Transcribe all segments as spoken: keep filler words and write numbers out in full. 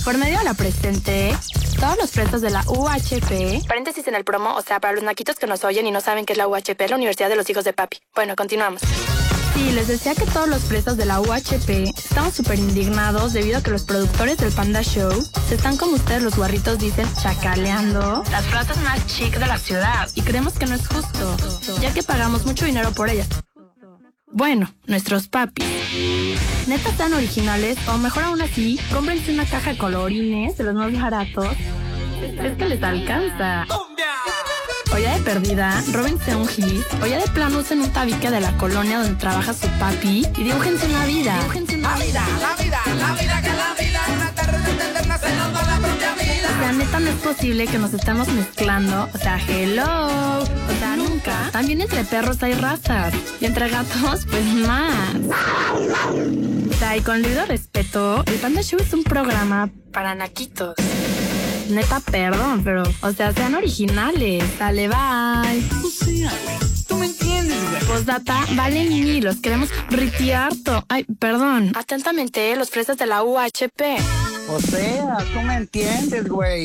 Por medio de la presente, todos los presos de la U H P, paréntesis en el promo, o sea, para los naquitos que nos oyen y no saben qué es la U H P, es la Universidad de los Hijos de Papi. Bueno, continuamos. Sí, les decía que todos los presos de la U H P estamos súper indignados debido a que los productores del Panda Show se están, como ustedes los guarritos dicen, chacaleando las plazas más chic de la ciudad. Y creemos que no es justo, ya que pagamos mucho dinero por ellas. Bueno, nuestros papis. Neta tan originales, o mejor aún así, cómprense una caja de colorines de los más baratos. Es que les alcanza. O ya de perdida, róbense un hit, o ya de plano usen un tabique de la colonia donde trabaja su papi y dibújense una vida. Dibújense una vida, la vida, la vida, que la vida, una tarde eterna se nos da la propia vida. O sea, neta, no es posible que nos estemos mezclando. O sea, hello. O sea, nunca. También entre perros hay razas. Y entre gatos, pues más. O sea, y con debido respeto, el Panda Show es un programa para naquitos. Neta, perdón, pero, o sea, sean originales. Dale, bye. O sea, tú me entiendes, güey. Postdata, vale ni, los queremos ritiarto. Ay, perdón. Atentamente, los fresas de la U H P. O sea, tú me entiendes, güey.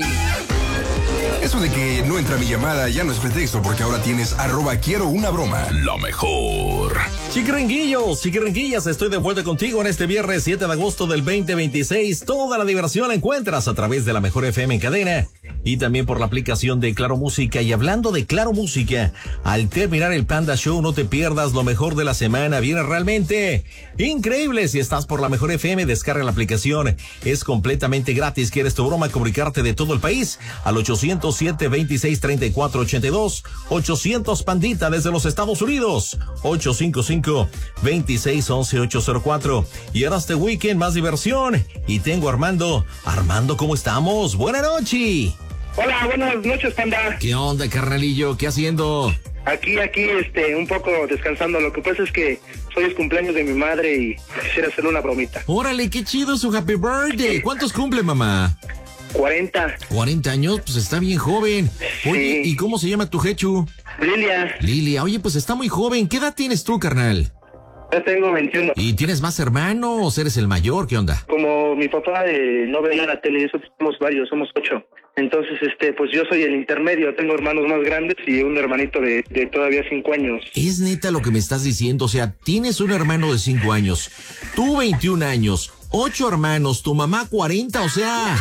Eso de que no entra mi llamada ya no es pretexto, porque ahora tienes arroba quiero una broma. Lo mejor. Chiquiringuillos, chiquiringuillas, estoy de vuelta contigo en este viernes siete de agosto del veinte veintiséis. Toda la diversión la encuentras a través de la Mejor F M en cadena y también por la aplicación de Claro Música. Y hablando de Claro Música, al terminar el Panda Show no te pierdas lo mejor de la semana. Viene realmente increíble. Si estás por la Mejor F M, descarga la aplicación. Es completamente gratis. ¿Quieres tu broma? Comunicarte de todo el país al ochocientos siete, veintiséis, treinta y cuatro, ochenta y dos. ochocientos Pandita desde los Estados Unidos. ochocientos cincuenta y cinco, veintiséis, once, ochocientos cuatro. Y ahora este weekend más diversión. Y tengo a Armando. Armando, ¿cómo estamos? Buenas noches. Hola, buenas noches, Panda. ¿Qué onda, carnalillo? ¿Qué haciendo? Aquí, aquí, este, un poco descansando. Lo que pasa es que hoy es cumpleaños de mi madre y quisiera hacerle una bromita. Órale, qué chido su happy birthday. ¿Cuántos cumple, mamá? cuarenta. cuarenta años, pues está bien joven. Oye, Sí. ¿y cómo se llama tu jechu? Lilia, Lilia, oye, pues está muy joven. ¿Qué edad tienes tú, carnal? ya tengo veintiuno. ¿Y tienes más hermanos? ¿Eres el mayor? ¿Qué onda? Como mi papá eh, no veía la tele, nosotros somos varios, somos ocho. Entonces, este, pues yo soy el intermedio. Tengo hermanos más grandes y un hermanito de, de todavía cinco años. Es neta lo que me estás diciendo. O sea, tienes un hermano de cinco años, tú veintiún años, ocho hermanos, tu mamá cuarenta, o sea...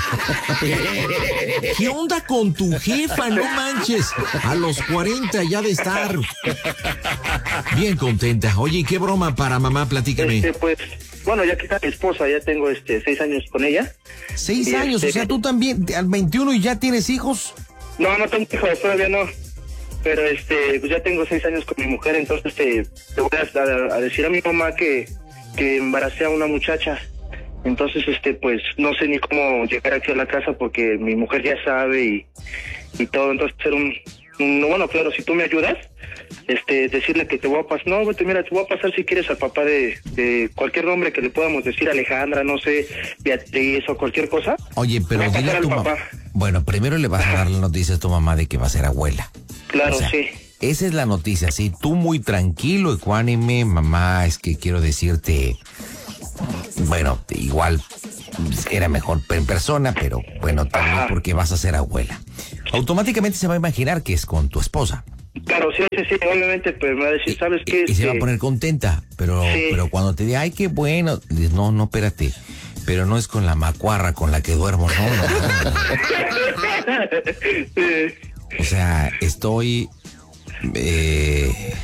¿Qué onda con tu jefa? No manches. A los cuarenta ya de estar bien contenta. Oye, ¿qué broma para mamá? Platícame. Este, pues, bueno, ya que está mi esposa, ya tengo este seis años con ella. Seis Y años, este- o sea, tú también, al veintiuno y ya tienes hijos. No, no tengo hijos, todavía no. Pero este, pues ya tengo seis años con mi mujer, entonces este, te voy a, a- a decir a mi mamá que, que embaracé a una muchacha. Entonces, este, pues, no sé ni cómo llegar aquí a la casa porque mi mujer ya sabe y, y todo. Entonces, hacer un, un, bueno, claro, si tú me ayudas, este, decirle que te voy a pasar, no, vete, mira, te voy a pasar si quieres al papá de, de cualquier nombre que le podamos decir, Alejandra, no sé, Beatriz o cualquier cosa. Oye, pero Voy a dile pasar a tu al mamá. papá. Bueno, primero le vas a dar la noticia a tu mamá de que va a ser abuela. Claro, O sea, sí. Esa es la noticia, sí. Tú muy tranquilo, ecuánime, mamá, es que quiero decirte, bueno, igual era mejor en persona, pero bueno, también Ajá. porque vas a ser abuela. Automáticamente se va a imaginar que es con tu esposa. Claro, sí, sí, sí, obviamente, pues me va a decir, ¿sabes qué? Y, y se va a Este, poner contenta, pero, Sí. pero cuando te diga, ay, qué bueno, dices, no, no, espérate, pero no es con la macuarra con la que duermo, no, no, no, no. Sí. O sea, estoy eh,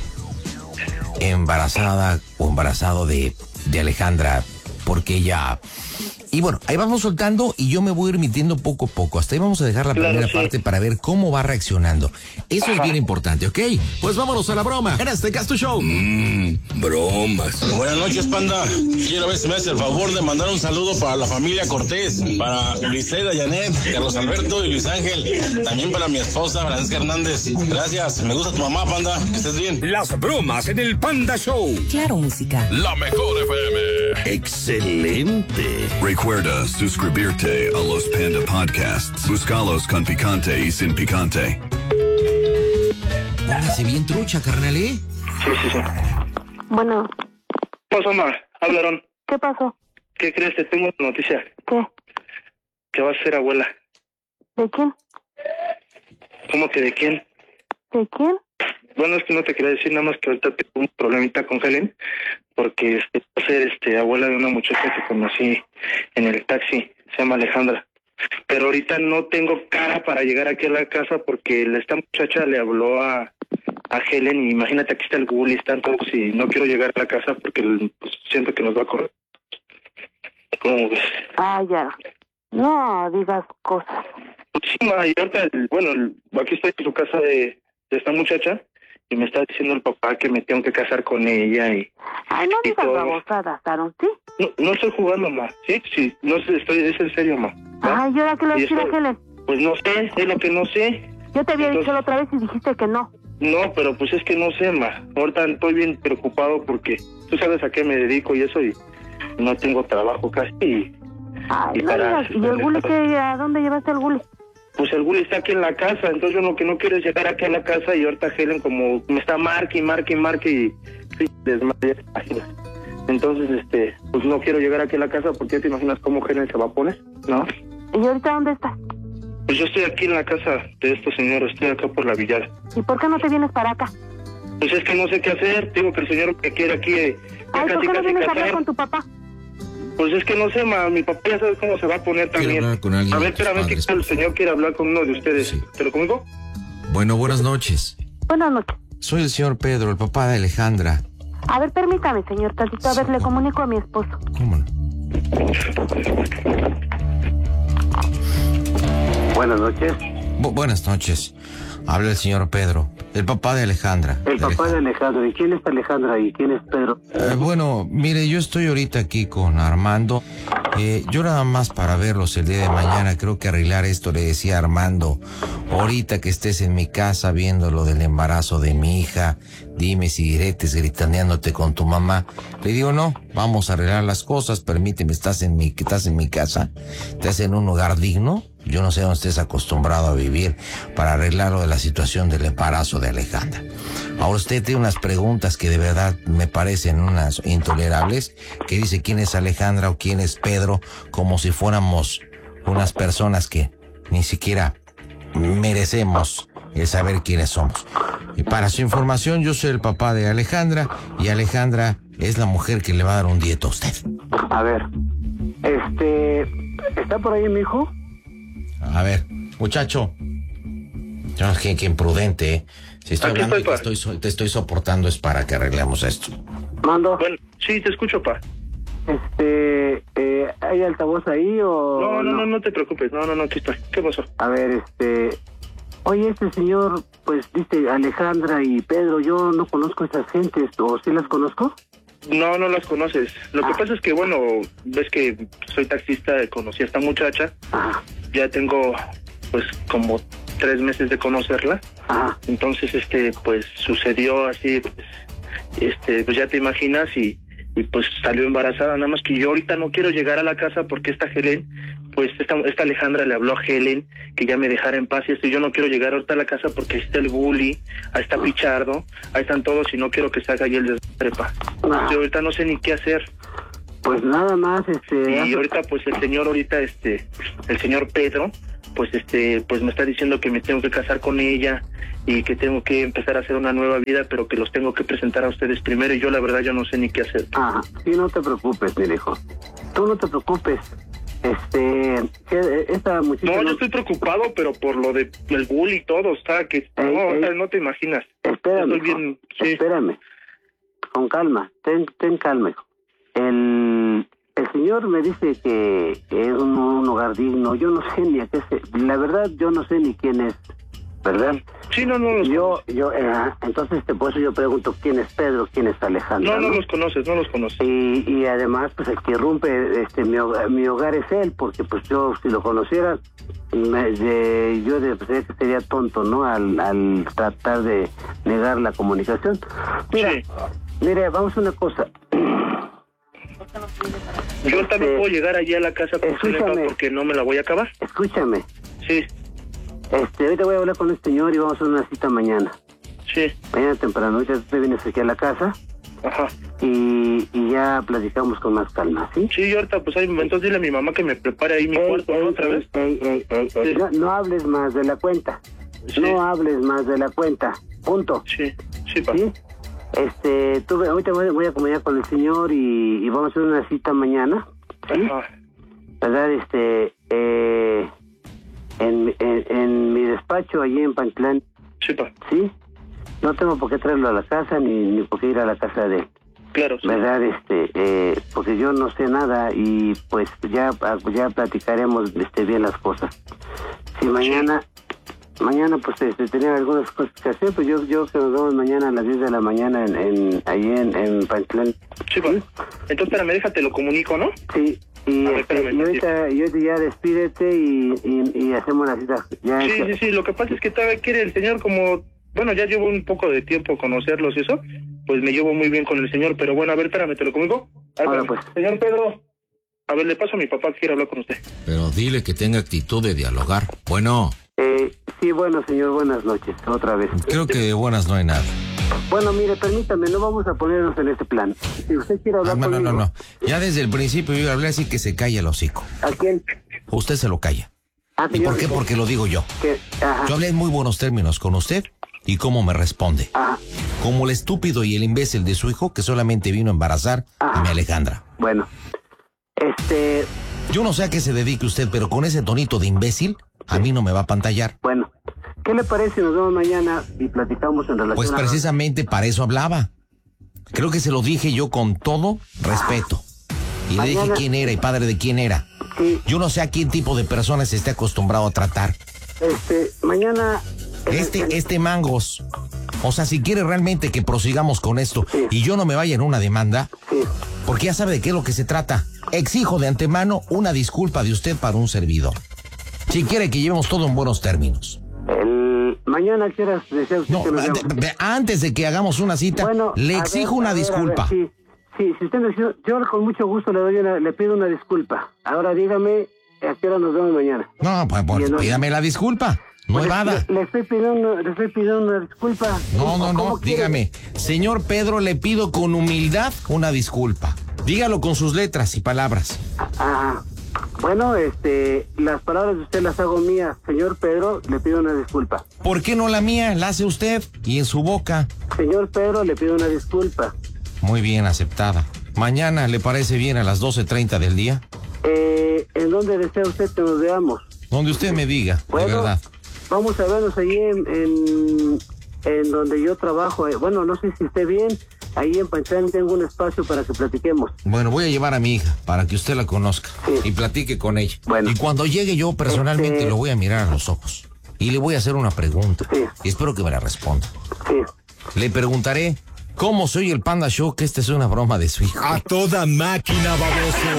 embarazada o embarazado de, de Alejandra, porque ella... Y bueno, ahí vamos soltando y yo me voy a ir metiendo poco a poco. Hasta ahí vamos a dejar la Claro, primera sí. parte para ver cómo va reaccionando. Eso es Ajá. bien importante, ¿ok? Pues vámonos a la broma. En este Casto Show. Mmm, bromas. Buenas noches, Panda. Quiero ver si me hace el favor de mandar un saludo para la familia Cortés, para Luisela, Janet, Carlos Alberto y Luis Ángel. También para mi esposa, Francisca Hernández. Gracias. Me gusta tu mamá, Panda. Que estés bien. Las bromas en el Panda Show. Claro Música. La mejor F M. Excelente. Recuerda suscribirte a los Panda Podcasts. Buscalos con picante y sin picante. Póngase bien trucha, carnal, ¿eh? Sí, sí, sí. Bueno, ¿Qué pasó, ma? Hablaron. ¿qué pasó? ¿Qué crees? Te tengo una noticia. ¿Qué? ¿Qué vas a hacer, abuela? ¿De quién? ¿Cómo que de quién? ¿De quién? Bueno, es que no te quería decir, nada más que ahorita tengo un problemita con Helen, porque este, va a ser este, abuela de una muchacha que conocí en el taxi, se llama Alejandra. Pero ahorita no tengo cara para llegar aquí a la casa porque esta muchacha le habló a, a Helen y imagínate, aquí está el Google y están todos y no quiero llegar a la casa porque pues, siento que nos va a correr. ¿Cómo ves? Ah, ya. No digas cosas. Sí, ma, y ahorita, bueno, aquí estoy en su casa de, de esta muchacha y me está diciendo el papá que me tengo que casar con ella y... Ay, no y digas todo. babosadas, Aaron, ¿sí? No, no estoy jugando, ma. Sí, sí, no sé, estoy, es en serio, ma. ¿Va? Ay, ¿y ahora qué le Y decir a eso- Helen? Pues no sé, es lo que no sé. Yo te había Entonces- dicho la otra vez y dijiste que no. No, pero pues es que no sé, ma. Ahorita estoy bien preocupado porque tú sabes a qué me dedico y eso y no tengo trabajo casi. Y, Ay, y no para- digas. ¿Y el guli qué? ¿A dónde llevaste el guli? Pues el Gulli está aquí en la casa, entonces yo lo que no quiero es llegar aquí a la casa y ahorita Helen como me está marque y marque y marque y sí, desmadre páginas. Entonces, este, pues no quiero llegar aquí a la casa porque ya te imaginas cómo Helen se va a poner, ¿no? ¿Y ahorita dónde estás? Pues yo estoy aquí en la casa de estos señores, estoy acá por la villada. ¿Y por qué no te vienes para acá? Pues es que no sé qué hacer, digo que el señor me quiere aquí eh, ya Ay, ¿por casi qué no casi vienes a hablar casar. con tu papá? Pues es que no sé, ma, mi papá ya sabe cómo se va a poner también. hablar con alguien A de ver, tus espérame, padres, que el por favor. señor quiere hablar con uno de ustedes. Sí. ¿Te lo comunico? Bueno, buenas noches. Buenas noches. Soy el señor Pedro, el papá de Alejandra. A ver, permítame, señor tantito. A ver, le comunico a mi esposo. ¿Cómo no? Buenas noches. Bu- buenas noches. Habla el señor Pedro, el papá de Alejandra. El De papá de Alejandra. Alejandro. ¿Y quién es Alejandra y quién es Pedro? Eh, bueno, mire, yo estoy ahorita aquí con Armando. Eh, yo nada más para verlos el día de mañana, creo que arreglar esto, le decía a Armando, ahorita que estés en mi casa viendo lo del embarazo de mi hija, dime si diretes gritaneándote con tu mamá. Le digo, no, vamos a arreglar las cosas, permíteme, estás en mi, que estás en mi casa, estás en un lugar digno. Yo no sé dónde estés acostumbrado a vivir para arreglar lo de la situación del embarazo de Alejandra. Ahora usted tiene unas preguntas que de verdad me parecen unas intolerables, que dice quién es Alejandra o quién es Pedro, como si fuéramos unas personas que ni siquiera merecemos el saber quiénes somos. Y para su información, yo soy el papá de Alejandra y Alejandra es la mujer que le va a dar un dieto a usted. A ver, este, ¿está por ahí mi hijo? A ver, muchacho. No, qué, qué imprudente, ¿eh? Si estoy Aquí hablando estoy, y te pa. estoy, so- te estoy soportando es para que arreglemos esto. Mando. Bueno, sí, te escucho, pa. Este, eh, ¿hay altavoz ahí o...? No, no, no, no te preocupes. No, no, no, aquí estoy. ¿Qué pasó? A ver, este... Oye, este señor, pues, dice Alejandra y Pedro, yo no conozco a esas gentes, ¿o sí las conozco? No, no las conoces. Lo que pasa es que, bueno, ves que soy taxista, conocí a esta muchacha. Ajá, Ya tengo, pues, como tres meses de conocerla. ajá. Entonces, este, pues, sucedió así, pues, este, pues ya te imaginas y, y pues salió embarazada. Nada más que yo ahorita no quiero llegar a la casa porque esta Helen, pues, esta, esta Alejandra le habló a Helen que ya me dejara en paz y esto. Yo no quiero llegar ahorita a la casa porque ahí está el bully, ahí está Pichardo, ahí están todos y no quiero que salga ahí el desprepa. Yo ahorita no sé ni qué hacer. Pues nada más, este... Y hace- ahorita pues el señor ahorita este el señor Pedro pues este pues me está diciendo que me tengo que casar con ella y que tengo que empezar a hacer una nueva vida, pero que los tengo que presentar a ustedes primero y yo la verdad yo no sé ni qué hacer. Ajá, sí, no te preocupes, mi hijo. Tú no te preocupes. Este, que esta muchacha... No, yo estoy preocupado, pero por lo de el bully y todo, está que Ey, no, ey. o sea, no te imaginas. Espérame, Estoy bien, hijo. sí. Espérame. Con calma, ten, ten calma, hijo. El, el señor me dice que, que es un, un hogar digno. Yo no sé ni a qué se... La verdad, yo no sé ni quién es, ¿verdad? Sí, no, no los Yo, yo, eh, entonces, este, por eso yo pregunto quién es Pedro, quién es Alejandra. No, no los conoces, no los conoces. Y, y además, pues el que irrumpe este, mi, hogar, mi hogar es él, porque pues yo, si lo conociera, me- de- yo de, pues, que sería tonto, ¿no? Al, al tratar de negar la comunicación. Mira, Sí. mire, vamos a una cosa. Yo ahorita no Este, puedo llegar allí a la casa con escúchame. Cenepa porque no me la voy a acabar. Escúchame, Sí, este, ahorita voy a hablar con el señor y vamos a una cita mañana. sí. Mañana temprano, ahorita tú te vienes aquí a la casa Ajá. Y, y ya platicamos con más calma, ¿sí? Sí, ahorita, pues ahí, entonces dile a mi mamá que me prepare ahí mi ey, cuarto, ey, ¿no? Otra ey, vez. ey, ey, ey, ey. Sí. No, no hables más de la cuenta. Sí. No hables más de la cuenta. Punto. Sí, sí, pa. ¿Sí? Este, tuve, ahorita voy, voy a acompañar con el señor y, y vamos a hacer una cita mañana. ¿Sí? Ajá. ¿Verdad? Este, eh, en, en, en mi despacho allí en Pantlán. Sí, pa. ¿Sí? No tengo por qué traerlo a la casa ni, ni por qué ir a la casa de él. Claro, sí. ¿Verdad? Este, eh, porque yo no sé nada y pues ya, ya platicaremos este, bien las cosas. Si mañana, mañana pues este, tenía algunas cosas que hacer, pues yo, yo que nos vemos mañana a las diez de la mañana en, en allí en, en Pantlán. Sí, pa. Entonces, espérame, déjate, lo comunico, ¿no? Sí. Y, A ver, este, espérame, y ahorita, y ahorita ya despídete y, y, y hacemos la cita. Ya Sí, este- sí, sí, lo que pasa es que todavía quiere el señor como... Bueno, ya llevo un poco de tiempo conocerlos y eso, pues me llevo muy bien con el señor, pero bueno, a ver, espérame, ¿te lo comunico? A ver, Ahora, espérame. pues. Señor Pedro, a ver, le paso a mi papá que quiere hablar con usted. Pero dile que tenga actitud de dialogar. Bueno, Eh, sí, bueno, señor, buenas noches, otra vez. creo que de buenas no hay nada. Bueno, mire, permítame, no vamos a ponernos en este plan. Si usted quiere hablar Ah, no, no, conmigo... no, no. Ya desde el principio yo hablé así que se calle el hocico. ¿A quién? Usted se lo calla. Ah, ¿Y señor, por qué? Porque lo digo yo. que- ajá, Yo hablé en muy buenos términos con usted y cómo me responde. ajá, Como el estúpido y el imbécil de su hijo que solamente vino a embarazar a mi Alejandra. bueno. Este, Yo no sé a qué se dedique usted, pero con ese tonito de imbécil, a mí no me va a pantallar. bueno. ¿Qué le parece si nos vemos mañana y platicamos en relación Pues a... precisamente para eso hablaba. Creo que se lo dije yo con todo respeto. Y le dije Mañana- quién era y padre de quién era. Sí, Yo no sé a qué tipo de personas esté acostumbrado a tratar. este, mañana... Este, este mangos. O sea, si quiere realmente que prosigamos con esto Sí. y yo no me vaya en una demanda, Sí, porque ya sabe de qué es lo que se trata. Exijo de antemano una disculpa de usted para un servidor. Si quiere que llevemos todo en buenos términos. el... Mañana, ¿qué horas desea usted No, que nos de- veamos? de- antes de que hagamos una cita, Bueno, le a exijo ver, una a ver, a ver, disculpa. sí, sí, si usted me dice, yo con mucho gusto le doy una, le pido una disculpa. Ahora dígame a qué hora nos vemos mañana. No, pues, pues, Y no- pídame la disculpa. No Pues, evada. Le, le estoy pidiendo, le estoy pidiendo una disculpa. No, ¿Cómo- no, no, cómo quiere? dígame. Señor Pedro, le pido con humildad una disculpa. Dígalo con sus letras y palabras. Ah, bueno, este, las palabras de usted las hago mías. Señor Pedro, le pido una disculpa. ¿Por qué no la mía? La hace usted y en su boca. Señor Pedro, le pido una disculpa. Muy bien, aceptada. Mañana, ¿le parece bien a las doce treinta del día? Eh, ¿en dónde desea usted que nos veamos? Donde usted me diga, de Bueno, verdad. vamos a vernos ahí en, en, en donde yo trabajo. Eh, Bueno, no sé si esté bien. Ahí en Panchán tengo un espacio para que platiquemos. Bueno, voy a llevar a mi hija para que usted la conozca Sí. y platique con ella. Bueno. Y cuando llegue yo personalmente Este- lo voy a mirar a los ojos y le voy a hacer una pregunta. Sí. Y espero que me la responda. Sí. Le preguntaré cómo soy el Panda Show, que esta es una broma de su hijo. A toda máquina, baboso.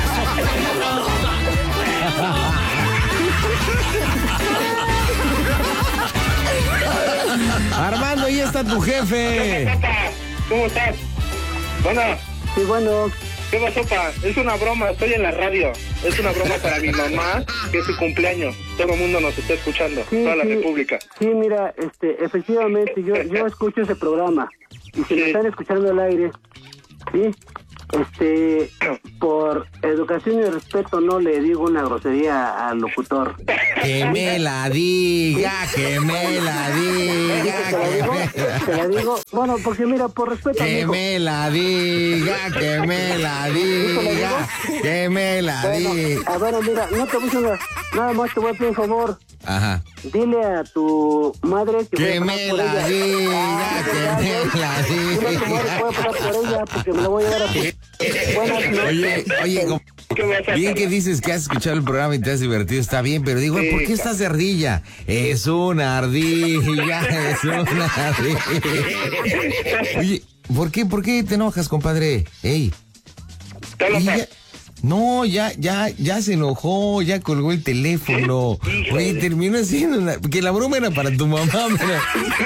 Armando, ahí está tu jefe. ¿Cómo estás? Bueno, Sí, bueno, ¿qué pasó, pa? Es una broma, estoy en la radio. Es una broma para mi mamá, que es su cumpleaños. Todo el mundo nos está escuchando, sí, toda la sí. República. Sí, mira, este, efectivamente, yo, yo escucho ese programa. Y si Sí. me están escuchando al aire, sí, este, por educación y respeto no le digo una grosería al locutor. Que me la diga, que me la diga, ¿Te la digo? que me ¿Te la digo? Bueno, porque mira, por respeto, Que amigo. me la diga, que me la diga, que me la Bueno, diga. a ver, mira, no te voy a decir nada, nada más te voy a pedir un favor. Ajá. Dile a tu madre que, Que voy a me pasar por la ella. diga, Ah, que ¿verdad, me güey? la Dile a tu madre que voy a pasar por ella porque me la voy a llevar a su... Buenas noches. Oye, oye, com- ¿Qué me vas a bien hacer? que dices que has escuchado el programa y te has divertido, está bien, pero digo, Sí, ¿por qué estás de ardilla? Es una ardilla, es una ardilla. Oye, ¿por qué, por qué te enojas, compadre? Ey. Te hablo, Oye, pa. ya- no, ya, ya, ya se enojó, ya colgó el teléfono. Híjole. Oye, terminó siendo una... Que la broma era para tu mamá, pero...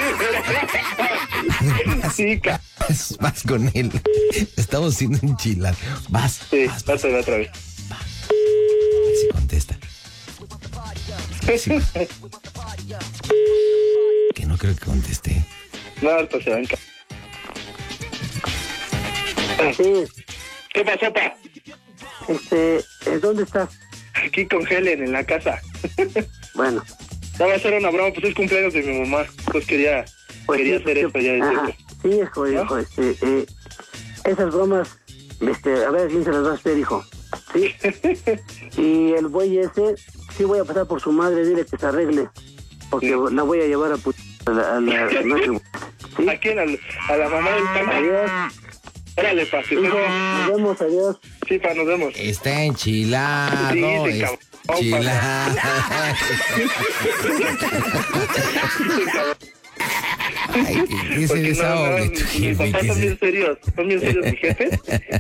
Sí, ca- Vas, vas con él. Estamos siendo enchilados. Vas, sí, vas, vas. pásale otra vez. A ver si contesta. A ver si- Que no creo que conteste. No, ahorita se va en ca- Sí. ¿Qué pasó, pa? Este, ¿dónde estás? Aquí con Helen, en la casa. Bueno. Ya va a ser una broma, pues es cumpleaños de mi mamá. Pues quería, pues quería sí, hacer esto ya. Ajá. Sí, hijo, ¿no? hijo, este, eh, esas bromas, este, a ver, ¿quién se las va a hacer, hijo? Sí. Y el güey ese, sí voy a pasar por su madre, dile que se arregle. Porque sí. La voy a llevar a put... a la... A, la, ¿sí? ¿A quién? ¿A, a la mamá del pan? Adiós. Órale, pa, que hijo, nos vemos, adiós. Sí, pa, nos vemos. Está enchilado. Sí, está enchilado. Ay, que, que se desahogue tu jefe. Mis papás son bien serios, son bien serios mis jefes.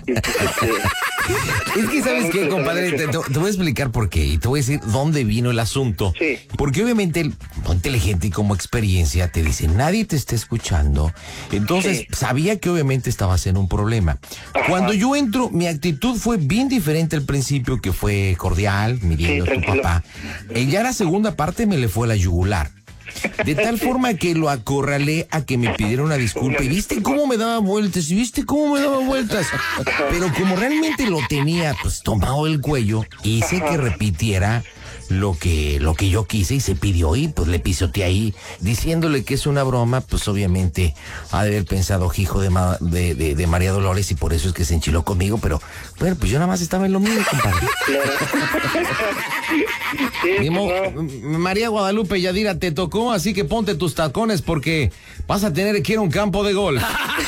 Es que, ¿sabes qué, compadre? Te, te voy a explicar por qué y te voy a decir dónde vino el asunto. Sí. Porque obviamente el inteligente y como experiencia te dice, nadie te está escuchando. Entonces, sí. Sabía que obviamente estabas en un problema. Ajá. Cuando yo entro, mi actitud fue bien diferente al principio, que fue cordial, mi Dios, sí, tu papá. Y ya la segunda parte me le fue a la yugular. De tal forma que lo acorralé a que me pidiera una disculpa. Y viste cómo me daba vueltas, y viste cómo me daba vueltas. Pero como realmente lo tenía pues tomado el cuello, hice que repitiera lo que, lo que yo quise y se pidió y pues le pisoteé ahí, diciéndole que es una broma. Pues obviamente ha de haber pensado hijo de, Ma, de, de, de María Dolores y por eso es que se enchiló conmigo, pero bueno, pues yo nada más estaba en lo mío, compadre. Sí, no. María Guadalupe Yadira, te tocó, así que ponte tus tacones porque vas a tener que ir a un campo de golf.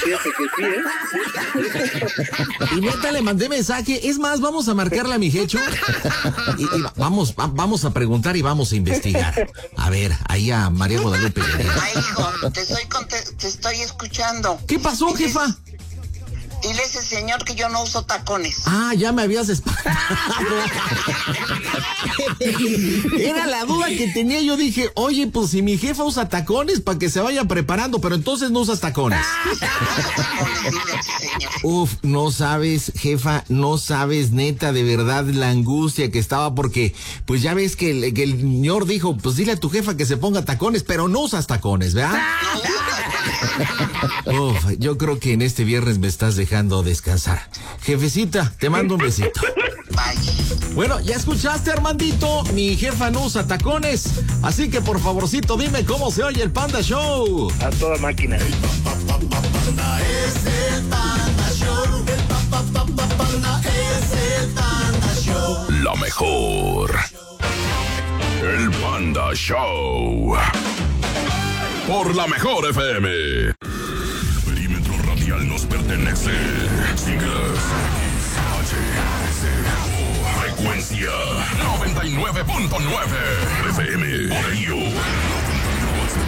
Y neta le mandé mensaje, es más, vamos a marcarle a mi jecho y, y vamos, va, vamos a preguntar y vamos a investigar. A ver, ahí a María Guadalupe Yadira. Ay, hijo, te estoy, te estoy escuchando. ¿Qué pasó, Diles, jefa? Dile a ese señor que yo no uso tacones. Ah, ya me habías espantado. Era la duda que tenía. Yo dije, oye, pues si mi jefa usa tacones, para que se vaya preparando, pero entonces no usas tacones. Uf, no sabes, jefa, no sabes, neta, de verdad, la angustia que estaba, porque, pues ya ves que el, que el señor dijo, pues dile a tu jefa que se ponga tacones, pero no usas tacones, ¿verdad? Uf, yo creo que en este viernes me estás dejando descansar. Jefecita, te mando un besito. Bye. Bueno, ya escuchaste, Armandito, mi jefa no usa tacones, así que por favorcito dime cómo se oye el Panda Show. A toda máquina. El pa, pa, pa, panda es el Panda Show. El pa, pa, pa, pa, panda es el Panda Show. La mejor. El Panda Show. Por la mejor F M. Perímetro radial nos pertenece. Siglas H C O. Frecuencia noventa y nueve punto nueve F M. Por ello